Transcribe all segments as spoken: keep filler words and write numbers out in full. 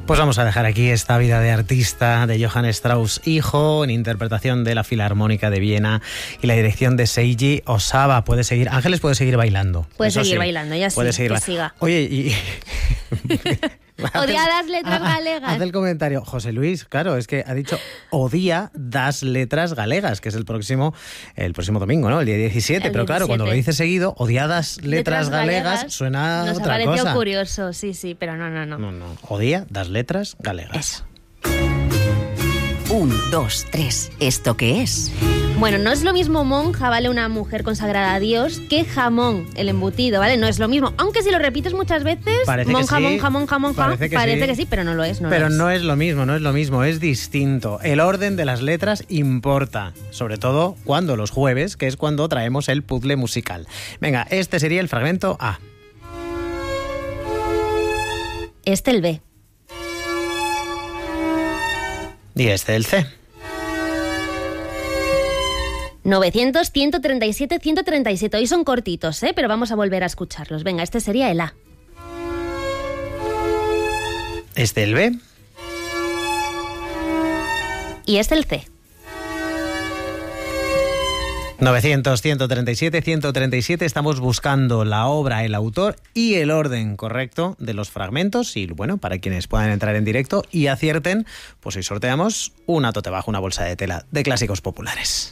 Pues vamos a dejar aquí esta vida de artista de Johann Strauss hijo, en interpretación de la Filarmónica de Viena y la dirección de Seiji Osawa. Puede seguir, Ángeles puede seguir bailando. Puede Eso seguir sí, bailando, ya sí, puede seguir que ba- siga. Oye, y... Odia las letras galegas. Haz el comentario. José Luis, claro, es que ha dicho odia das letras galegas, que es el próximo el próximo domingo, ¿no? El día diecisiete. El Pero claro, diecisiete. cuando lo dice seguido, odiadas letras, Letras galegas, galegas, suena Nos ha otra parecido cosa. curioso, sí, sí, pero no, no, no. No, no. Odia das letras galegas. Eso. Un, dos, tres. ¿Esto qué es? Bueno, no es lo mismo monja, ¿vale? Una mujer consagrada a Dios, que jamón, el embutido, ¿vale? No es lo mismo. Aunque si lo repites muchas veces, Parece que monja, sí, monja, monja, monja, parece que parece sí. que sí, pero no lo es. No Pero lo es. no es lo mismo, no es lo mismo, es distinto. El orden de las letras importa, sobre todo cuando los jueves, que es cuando traemos el puzzle musical. Venga, este sería el fragmento A. Este el B. Y este el C. novecientos, ciento treinta y siete, ciento treinta y siete. Hoy son cortitos, ¿eh? Pero vamos a volver a escucharlos. Venga, este sería el A. Este el B. Y este el C. novecientos, ciento treinta y siete, ciento treinta y siete. Estamos buscando la obra, el autor y el orden correcto de los fragmentos. Y bueno, para quienes puedan entrar en directo y acierten, pues hoy sorteamos una tote bag, una bolsa de tela de clásicos populares.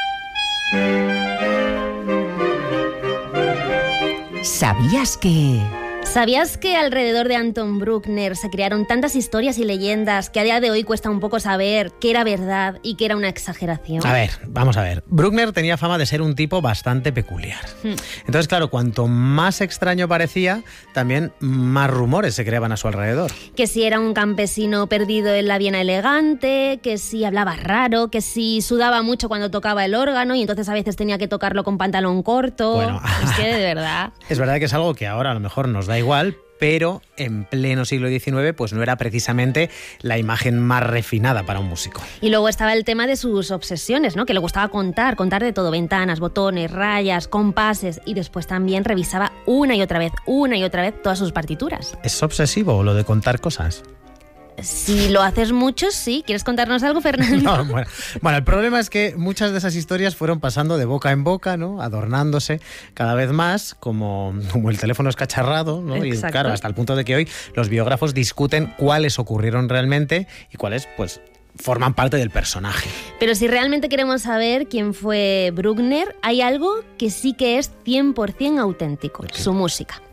¿Sabías que...? ¿Sabías que alrededor de Anton Bruckner se crearon tantas historias y leyendas que a día de hoy cuesta un poco saber qué era verdad y qué era una exageración? A ver, vamos a ver. Bruckner tenía fama de ser un tipo bastante peculiar. Hmm. Entonces, claro, cuanto más extraño parecía, también más rumores se creaban a su alrededor. Que si era un campesino perdido en la Viena elegante, que si hablaba raro, que si sudaba mucho cuando tocaba el órgano y entonces a veces tenía que tocarlo con pantalón corto. Bueno. Es que de verdad... Es verdad que es algo que ahora a lo mejor nos da igual, pero en pleno siglo diecinueve pues no era precisamente la imagen más refinada para un músico. Y luego estaba el tema de sus obsesiones, ¿no? Que le gustaba contar, contar de todo, ventanas, botones, rayas, compases, y después también revisaba una y otra vez, una y otra vez todas sus partituras. ¿Es obsesivo lo de contar cosas? Si lo haces mucho, sí. ¿Quieres contarnos algo, Fernando? No, bueno. bueno, el problema es que muchas de esas historias fueron pasando de boca en boca, ¿no? Adornándose cada vez más, como, como el teléfono escacharrado, ¿no? Y Exacto. claro, hasta el punto de que hoy los biógrafos discuten cuáles ocurrieron realmente y cuáles, pues, forman parte del personaje. Pero si realmente queremos saber quién fue Bruckner, hay algo que sí que es cien por ciento auténtico, su música.